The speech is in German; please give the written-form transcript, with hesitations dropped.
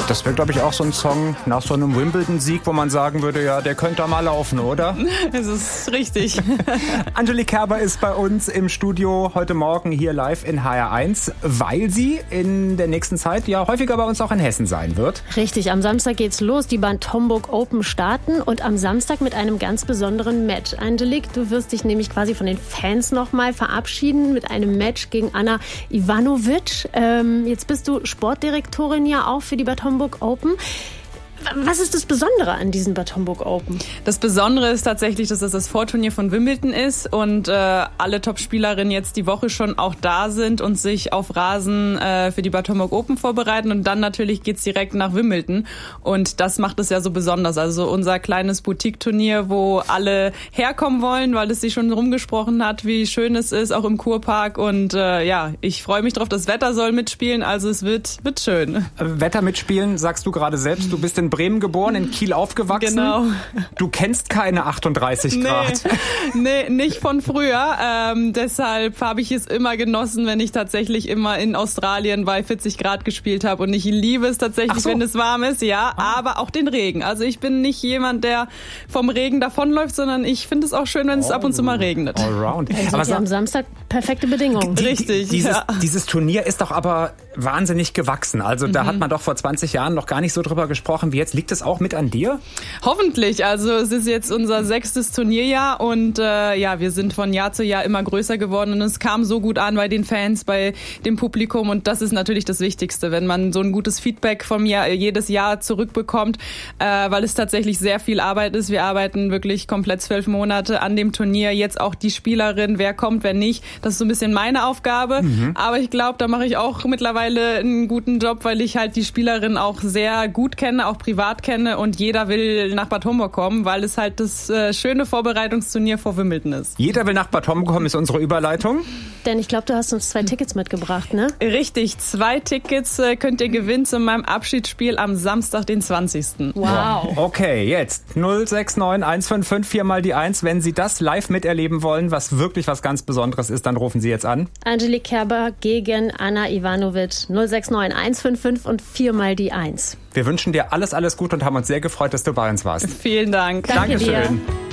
Das wäre, glaube ich, auch so ein Song nach so einem Wimbledon-Sieg, wo man sagen würde, ja, der könnte da mal laufen, oder? Das ist richtig. Angelique Kerber ist bei uns im Studio heute Morgen hier live in HR1, weil sie in der nächsten Zeit ja häufiger bei uns auch in Hessen sein wird. Richtig, am Samstag geht's los, die Bad Homburg Open starten und am Samstag mit einem ganz besonderen Match. Angelique, du wirst dich nämlich quasi von den Fans nochmal verabschieden mit einem Match gegen Anna Ivanovic. Jetzt bist du Sportdirektorin ja auch für die Bad Homburg Open. Was ist das Besondere an diesen Bad Homburg Open? Das Besondere ist tatsächlich, dass es das Vorturnier von Wimbledon ist und alle Top-Spielerinnen jetzt die Woche schon auch da sind und sich auf Rasen für die Bad Homburg Open vorbereiten. Und dann natürlich geht's direkt nach Wimbledon. Und das macht es ja so besonders. Also unser kleines Boutique-Turnier, wo alle herkommen wollen, weil es sich schon rumgesprochen hat, wie schön es ist, auch im Kurpark. Und ich freue mich drauf. Das Wetter soll mitspielen, also es wird schön. Wetter mitspielen, sagst du gerade selbst. Du bist in Bremen geboren, in Kiel aufgewachsen. Genau. Du kennst keine 38 Grad. Nee, nicht von früher. Deshalb habe ich es immer genossen, wenn ich tatsächlich immer in Australien bei 40 Grad gespielt habe. Und ich liebe es tatsächlich, wenn es warm ist, aber auch den Regen. Also ich bin nicht jemand, der vom Regen davonläuft, sondern ich finde es auch schön, wenn es ab und zu mal regnet. Allround. Aber am Samstag perfekte Bedingungen. Richtig. Dieses Turnier ist doch aber wahnsinnig gewachsen. Also da hat man doch vor 20 Jahren noch gar nicht so drüber gesprochen wie jetzt. Liegt es auch mit an dir? Hoffentlich. Also es ist jetzt unser 6. Turnierjahr und wir sind von Jahr zu Jahr immer größer geworden und es kam so gut an bei den Fans, bei dem Publikum und das ist natürlich das Wichtigste, wenn man so ein gutes Feedback vom Jahr jedes Jahr zurückbekommt, weil es tatsächlich sehr viel Arbeit ist. Wir arbeiten wirklich komplett 12 Monate an dem Turnier. Jetzt auch die Spielerin, wer kommt, wer nicht. Das ist so ein bisschen meine Aufgabe. Aber ich glaube, da mache ich auch mittlerweile einen guten Job, weil ich halt die Spielerin auch sehr gut kenne, auch privat kenne und jeder will nach Bad Homburg kommen, weil es halt das schöne Vorbereitungsturnier vor Wimbledon ist. Jeder will nach Bad Homburg kommen, ist unsere Überleitung. Denn ich glaube, du hast uns 2 Tickets mitgebracht, ne? Richtig, 2 Tickets könnt ihr gewinnen zu meinem Abschiedsspiel am Samstag, den 20. Wow. Okay, jetzt 069 155 4 mal die 1. Wenn Sie das live miterleben wollen, was wirklich was ganz Besonderes ist, dann rufen Sie jetzt an. Angelique Kerber gegen Anna Ivanovic. 069 155 und 4 mal die 1. Wir wünschen dir alles Gute und haben uns sehr gefreut, dass du bei uns warst. Vielen Dank. Danke Dankeschön. dir.